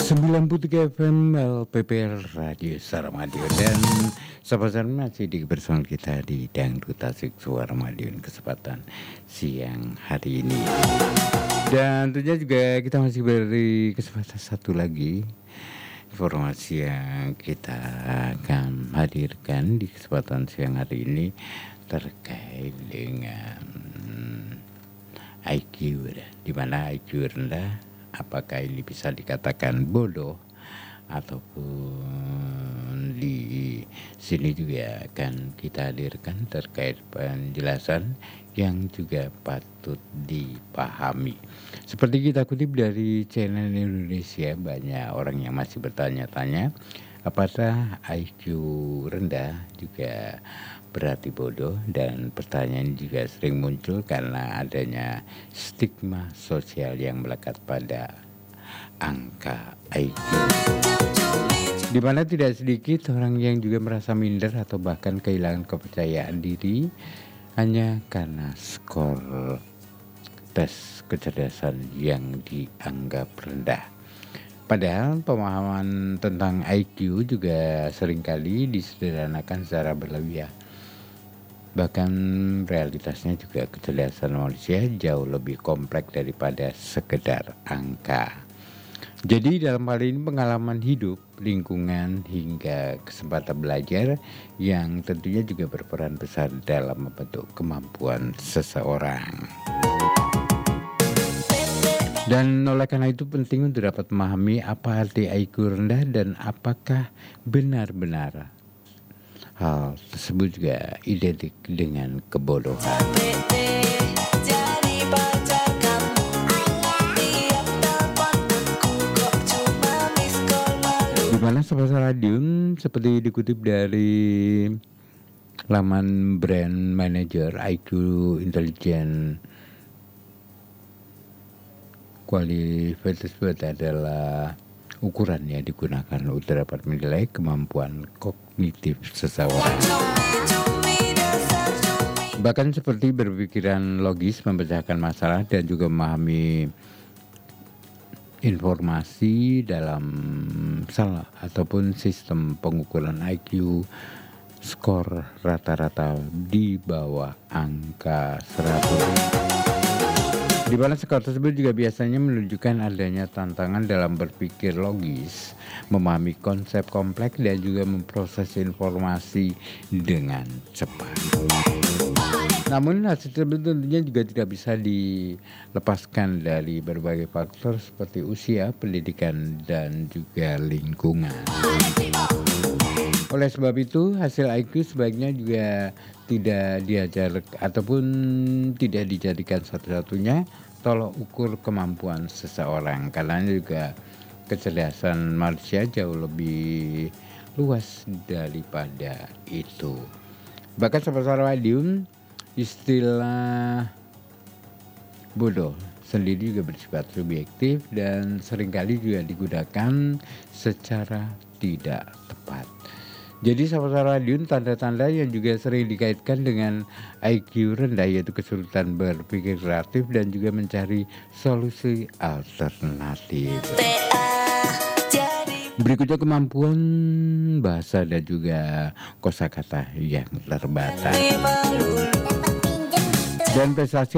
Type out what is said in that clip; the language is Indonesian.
93 FM LPPR Radio Suara Madiun. Dan sahabat masih bersama kita di Dangdut Asik Suara Madiun kesempatan siang hari ini. Dan tentunya juga kita masih beri kesempatan satu lagi informasi yang kita akan hadirkan di kesempatan siang hari ini terkait dengan IQ, di mana IQ rendah. Apakah ini bisa dikatakan bodoh, ataupun di sini juga akan kita hadirkan terkait penjelasan yang juga patut dipahami. Seperti kita kutip dari channel Indonesia, banyak orang yang masih bertanya-tanya apakah IQ rendah juga berarti bodoh, dan pertanyaan juga sering muncul karena adanya stigma sosial yang melekat pada angka IQ, di mana tidak sedikit orang yang juga merasa minder atau bahkan kehilangan kepercayaan diri hanya karena skor tes kecerdasan yang dianggap rendah. Padahal pemahaman tentang IQ juga seringkali disederhanakan secara berlebihan. Bahkan realitasnya juga kecerdasan manusia jauh lebih kompleks daripada sekedar angka. Jadi dalam hal ini pengalaman hidup, lingkungan, hingga kesempatan belajar yang tentunya juga berperan besar dalam membentuk kemampuan seseorang. Dan oleh karena itu penting untuk dapat memahami apa arti IQ rendah dan apakah benar-benar hal tersebut juga identik dengan kebodohan. Di mana Sobat Radium seperti dikutip dari laman brand manager IQ Intelligent Qualified tersebut adalah ukuran yang digunakan untuk dapat menilai kemampuan kognitif seseorang. Bahkan seperti berpikiran logis, memecahkan masalah, dan juga memahami informasi dalam salah ataupun sistem pengukuran IQ skor rata-rata di bawah angka 100. Di mana skor tersebut juga biasanya menunjukkan adanya tantangan dalam berpikir logis, memahami konsep kompleks, dan juga memproses informasi dengan cepat. Namun hasil tersebut tentunya juga tidak bisa dilepaskan dari berbagai faktor seperti usia, pendidikan, dan juga lingkungan. Oleh sebab itu, hasil IQ sebaiknya juga tidak diajar ataupun tidak dijadikan satu-satunya tolok ukur kemampuan seseorang, karena juga kecerdasan manusia jauh lebih luas daripada itu. Bahkan Sobat Radium, istilah bodoh sendiri juga bersifat subjektif dan seringkali juga digunakan secara tidak tepat. Jadi Sobat Radium, tanda-tanda yang juga sering dikaitkan dengan IQ rendah yaitu kesulitan berpikir kreatif dan juga mencari solusi alternatif. Berikutnya kemampuan bahasa dan juga kosakata yang terbatas. Dan prestasi